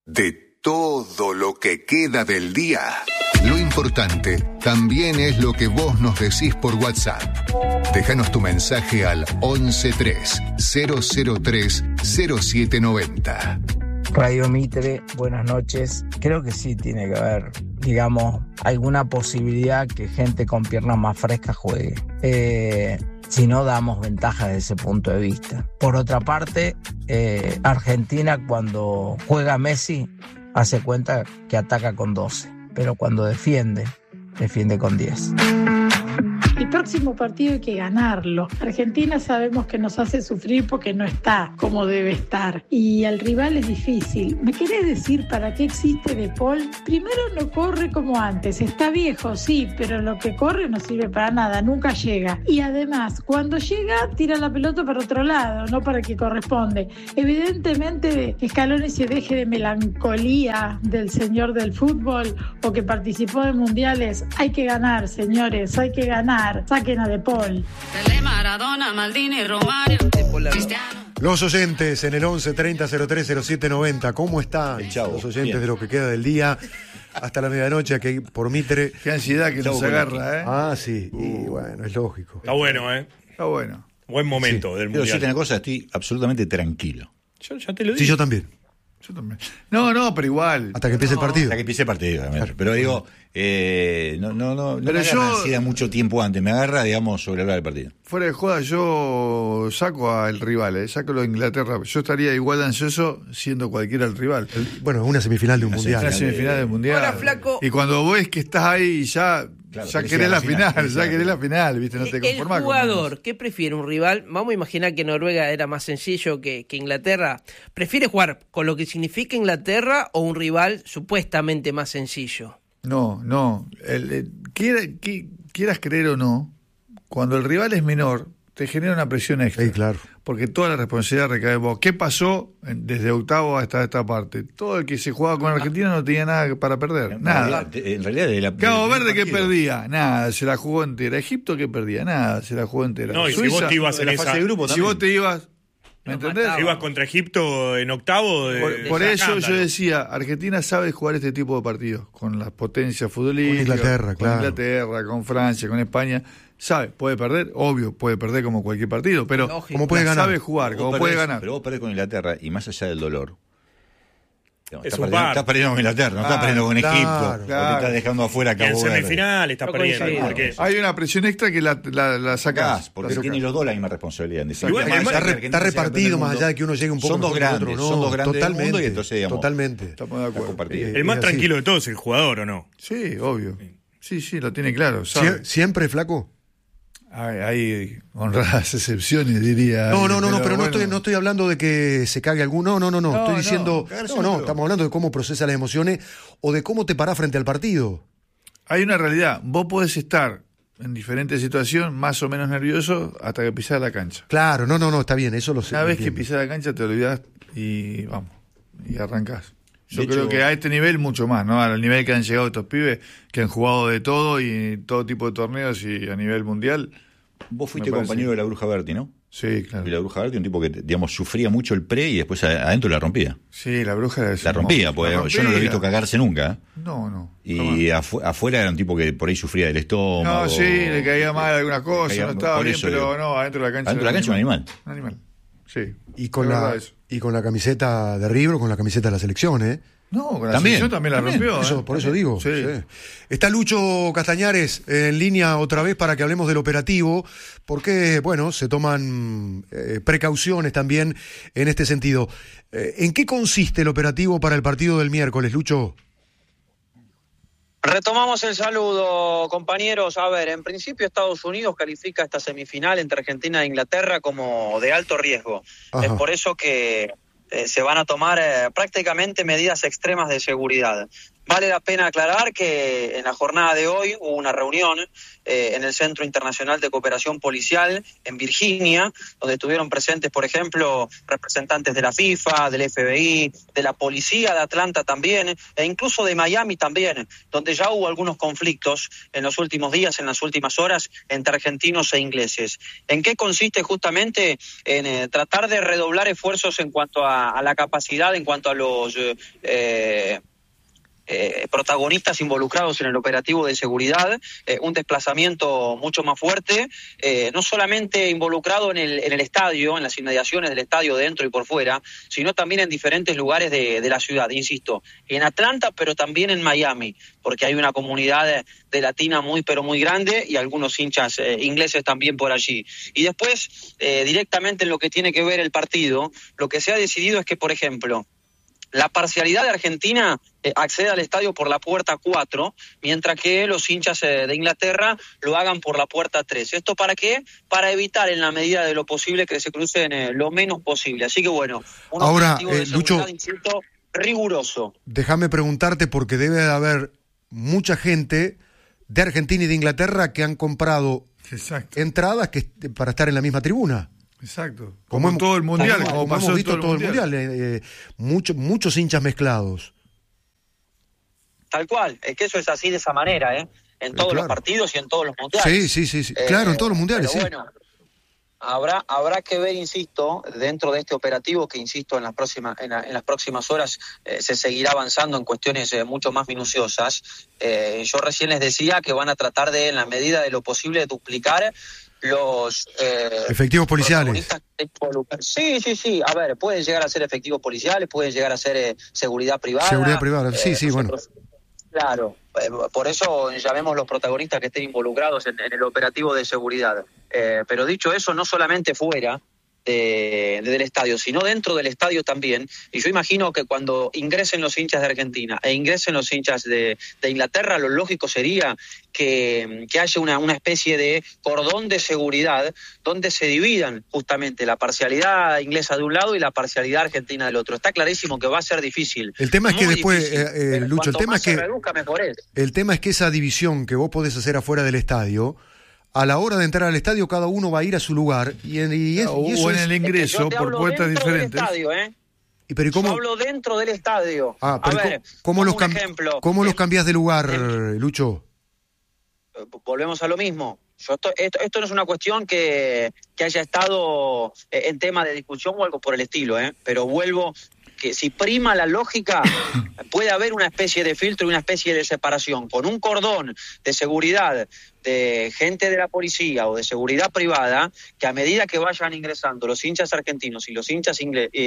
de todo lo que queda del día. Lo importante también es lo que vos nos decís por WhatsApp. Déjanos tu mensaje al 113-003-0790. Radio Mitre, buenas noches. Creo que sí tiene que haber, digamos, alguna posibilidad que gente con piernas más frescas juegue. Si no, damos ventaja desde ese punto de vista. Por otra parte, Argentina cuando juega Messi hace cuenta que ataca con 12, pero cuando defiende con 10. El próximo partido hay que ganarlo. Argentina sabemos que nos hace sufrir porque no está como debe estar. Y al rival es difícil. ¿Me querés decir para qué existe De Paul? Primero no corre como antes. Está viejo, sí, pero lo que corre no sirve para nada. Nunca llega. Y además, cuando llega, tira la pelota para otro lado, no para el que corresponde. Evidentemente, Scaloni se deje de melancolía del señor del fútbol o que participó en mundiales. Hay que ganar, señores, hay que ganar. Saquen a De Paul. Los oyentes en el 11 30 03 07 90. ¿Cómo están los oyentes bien de lo que queda del día? Hasta la medianoche aquí por Mitre. Qué ansiedad que nos agarra, ¿eh? Ah, sí. Y bueno, es lógico. Está bueno, ¿eh? Está bueno. Buen momento del mundial. Quiero decirte una cosa, estoy absolutamente tranquilo. Yo ya te lo digo. Sí, yo también. No, pero igual. Hasta que empiece el partido. Hasta que empiece el partido. Claro. Pero digo, no pero me yo agarra mucho tiempo antes. Me agarra, digamos, sobre hablar del partido. Fuera de joda, yo saco al rival, saco lo de Inglaterra. Yo estaría igual de ansioso siendo cualquiera el rival. Bueno, una semifinal de un mundial. Una semifinal del mundial. Hola, flaco. Y cuando ves que estás ahí ya... Claro, ya querés la final, ¿viste? No te conformás. El jugador, ¿qué prefiere un rival? Vamos a imaginar que Noruega era más sencillo que Inglaterra. ¿Prefiere jugar con lo que significa Inglaterra o un rival supuestamente más sencillo? No. Quieras creer o no, cuando el rival es menor, te genera una presión extra. Sí, claro. Porque toda la responsabilidad recae en vos. ¿Qué pasó desde octavo hasta esta parte? Todo el que se jugaba con Argentina no tenía nada para perder. Nada. En realidad, Cabo Verde, ¿qué perdía? Nada, se la jugó entera. Egipto, ¿qué perdía? Nada, se la jugó entera. No, y Suiza, si vos te ibas en la esa fase de grupo si también. vos te ibas... ¿Me entendés? Si ibas contra Egipto en octavo... Por eso yo decía, Argentina sabe jugar este tipo de partidos, con las potencias futbolísticas. Con Inglaterra, claro. Con Inglaterra, con Francia, con España. Sabe, puede perder, obvio, puede perder como cualquier partido, pero como puede ganar. Sabe jugar, como puede ganar. Pero vos perdés con Inglaterra, y más allá del dolor. Estás perdiendo con Inglaterra, no estás perdiendo con Egipto. Claro. O te estás dejando afuera a Cabo Verde. En semifinal estás perdiendo. Porque... Hay una presión extra que la sacás. Porque tienen los dos la misma responsabilidad. Está repartido más allá de que uno llegue un poco son dos grandes, otro, son dos grandes totalmente, del mundo y entonces, digamos, totalmente. Estamos de acuerdo. El más tranquilo de todos es el jugador, ¿o no? Sí, obvio. Sí, lo tiene claro. ¿Siempre, flaco? Hay honradas excepciones, diría. No, pero bueno. no estoy hablando de que se cague alguno. No, estoy diciendo. No, estamos hablando de cómo procesa las emociones o de cómo te parás frente al partido. Hay una realidad. Vos podés estar en diferentes situaciones más o menos nervioso hasta que pisás la cancha. Claro, no, está bien, eso lo sé. Una vez que pisás la cancha te olvidás y vamos, y arrancás. Yo creo que a este nivel mucho más, ¿no? Al nivel que han llegado estos pibes, que han jugado de todo y todo tipo de torneos y a nivel mundial. Vos fuiste compañero de la Bruja Berti, ¿no? Sí, claro. Y la Bruja Berti, un tipo que, digamos, sufría mucho el pre y después adentro la rompía. Sí, la Bruja era la rompía, porque yo no lo he visto cagarse nunca. No. Y afuera era un tipo que por ahí sufría del estómago. No, sí, le caía mal algunas cosas, no estaba bien, pero no, adentro de la cancha. Adentro de la cancha un animal. Un animal, sí. Y con la camiseta de River o con la camiseta de la selección, ¿eh? No, con la selección también la rompió. Por eso digo. Sí. Sí. Está Lucho Castañares en línea otra vez para que hablemos del operativo, porque, bueno, se toman precauciones también en este sentido. ¿En qué consiste el operativo para el partido del miércoles, Lucho? Retomamos el saludo, compañeros. A ver, en principio Estados Unidos califica esta semifinal entre Argentina e Inglaterra como de alto riesgo. Ajá. Es por eso que se van a tomar prácticamente medidas extremas de seguridad. Vale la pena aclarar que en la jornada de hoy hubo una reunión en el Centro Internacional de Cooperación Policial en Virginia, donde estuvieron presentes, por ejemplo, representantes de la FIFA, del FBI, de la Policía de Atlanta también, e incluso de Miami también, donde ya hubo algunos conflictos en los últimos días, en las últimas horas, entre argentinos e ingleses. ¿En qué consiste justamente? En tratar de redoblar esfuerzos en cuanto a la capacidad, en cuanto a los protagonistas involucrados en el operativo de seguridad, un desplazamiento mucho más fuerte, no solamente involucrado en el estadio, en las inmediaciones del estadio dentro y por fuera, sino también en diferentes lugares de la ciudad, insisto, en Atlanta, pero también en Miami, porque hay una comunidad de latina muy pero muy grande y algunos hinchas ingleses también por allí. Y después, directamente en lo que tiene que ver el partido, lo que se ha decidido es que, por ejemplo, la parcialidad de Argentina accede al estadio por la puerta 4, mientras que los hinchas de Inglaterra lo hagan por la puerta 3. ¿Esto para qué? Para evitar en la medida de lo posible que se crucen lo menos posible. Así que bueno, un objetivo de seguridad, Lucho, insisto, riguroso. Déjame preguntarte, porque debe de haber mucha gente de Argentina y de Inglaterra que han comprado entradas para estar en la misma tribuna. Exacto. Como en todo el mundial. Como hemos visto todo el mundial. Muchos hinchas mezclados. Tal cual. Es que eso es así de esa manera, en todos los partidos y en todos los mundiales. Sí. Claro, en todos los mundiales, pero bueno, habrá que ver, insisto, dentro de este operativo que, insisto, en las próximas horas se seguirá avanzando en cuestiones mucho más minuciosas. Yo recién les decía que van a tratar de, en la medida de lo posible, duplicar los efectivos policiales. Sí. A ver, pueden llegar a ser efectivos policiales, pueden llegar a ser seguridad privada. Bueno. Claro, por eso llamemos los protagonistas que estén involucrados en el operativo de seguridad. Pero dicho eso, no solamente fuera del estadio, sino dentro del estadio también. Y yo imagino que cuando ingresen los hinchas de Argentina e ingresen los hinchas de Inglaterra, lo lógico sería que haya una especie de cordón de seguridad donde se dividan justamente la parcialidad inglesa de un lado y la parcialidad argentina del otro. Está clarísimo que va a ser difícil. El tema es que después, Lucho, el tema es que esa división que vos podés hacer afuera del estadio, a la hora de entrar al estadio, cada uno va a ir a su lugar y eso en el ingreso por puertas diferentes. Yo hablo dentro del estadio. ¿Cómo los cambiás de lugar, Lucho? Volvemos a lo mismo. Esto no es una cuestión que haya estado en tema de discusión o algo por el estilo, pero vuelvo que si prima la lógica, puede haber una especie de filtro y una especie de separación, con un cordón de seguridad de gente de la policía o de seguridad privada, que a medida que vayan ingresando los hinchas argentinos y los hinchas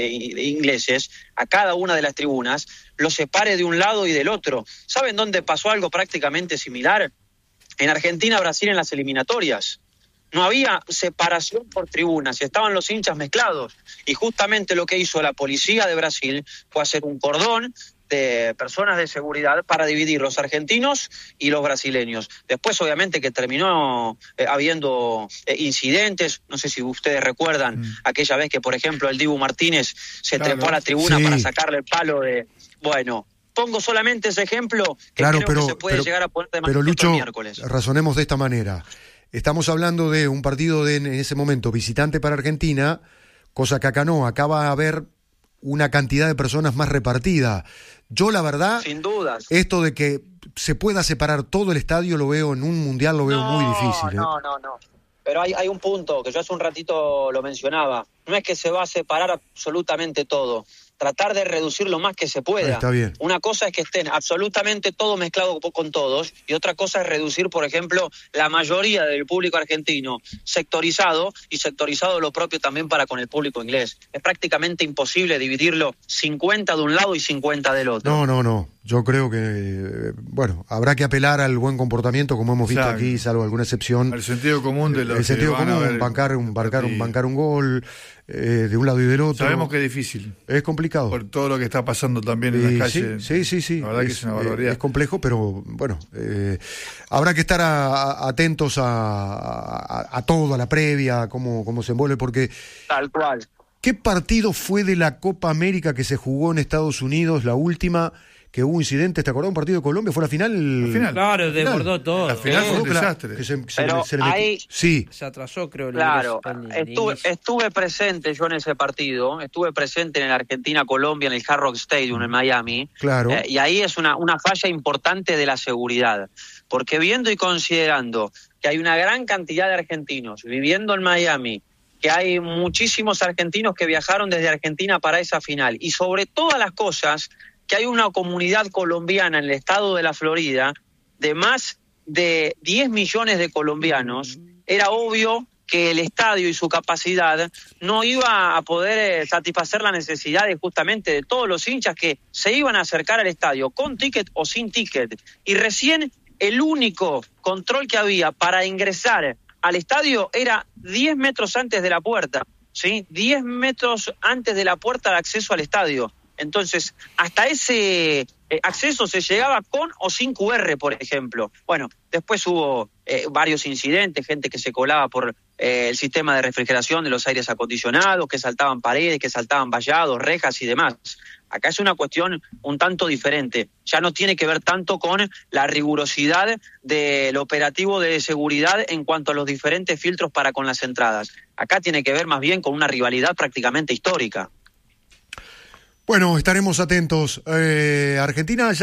ingleses a cada una de las tribunas, los separe de un lado y del otro. ¿Saben dónde pasó algo prácticamente similar? En Argentina-Brasil en las eliminatorias. No había separación por tribunas y estaban los hinchas mezclados. Y justamente lo que hizo la policía de Brasil fue hacer un cordón de personas de seguridad para dividir los argentinos y los brasileños. Después, obviamente, que terminó habiendo incidentes. No sé si ustedes recuerdan aquella vez que, por ejemplo, el Dibu Martínez se trepó a la tribuna para sacarle el palo de... Bueno... Pongo solamente ese ejemplo que creo que se puede llegar a poner de manifiesto Lucho, el miércoles. Razonemos de esta manera. Estamos hablando de un partido en ese momento visitante para Argentina, cosa que acá no. Acá va a haber una cantidad de personas más repartida. Yo, la verdad, sin dudas, esto de que se pueda separar todo el estadio lo veo en un mundial, lo veo muy difícil. No. Pero hay un punto que yo hace un ratito lo mencionaba. No es que se va a separar absolutamente todo. Tratar de reducir lo más que se pueda. Está bien. Una cosa es que estén absolutamente todos mezclados con todos, y otra cosa es reducir, por ejemplo, la mayoría del público argentino sectorizado, y sectorizado lo propio también para con el público inglés. Es prácticamente imposible dividirlo 50 de un lado y 50 del otro. No. Yo creo que, habrá que apelar al buen comportamiento, como hemos visto aquí, salvo alguna excepción. El sentido común de los el sentido común, bancar un gol de un lado y del otro. Sabemos que es difícil. Es complicado. Por todo lo que está pasando también en las calles. Sí. La verdad que es una barbaridad. Es complejo, pero habrá que estar atentos a todo, a la previa, cómo se envuelve, porque... Tal cual. ¿Qué partido fue de la Copa América que se jugó en Estados Unidos, la última, que hubo incidentes? ¿Te acordás? Un partido de Colombia, ¿fue la final? La final. Claro, desbordó todo. La final fue un desastre. Pero ahí sí. Se atrasó, creo. Claro, estuve presente yo en ese partido, estuve presente en el Argentina-Colombia, en el Hard Rock Stadium en Miami. Claro. Y ahí es una falla importante de la seguridad, porque viendo y considerando que hay una gran cantidad de argentinos viviendo en Miami, que hay muchísimos argentinos que viajaron desde Argentina para esa final, y sobre todas las cosas, que hay una comunidad colombiana en el estado de la Florida de más de 10 millones de colombianos, era obvio que el estadio y su capacidad no iba a poder satisfacer las necesidades justamente de todos los hinchas que se iban a acercar al estadio, con ticket o sin ticket. Y recién el único control que había para ingresar al estadio era 10 metros antes de la puerta, ¿sí? 10 metros antes de la puerta de acceso al estadio. Entonces, hasta ese acceso se llegaba con o sin QR, por ejemplo. Bueno, después hubo varios incidentes, gente que se colaba por el sistema de refrigeración de los aires acondicionados, que saltaban paredes, que saltaban vallados, rejas y demás. Acá es una cuestión un tanto diferente. Ya no tiene que ver tanto con la rigurosidad del operativo de seguridad en cuanto a los diferentes filtros para con las entradas. Acá tiene que ver más bien con una rivalidad prácticamente histórica. Bueno, estaremos atentos. Argentina ya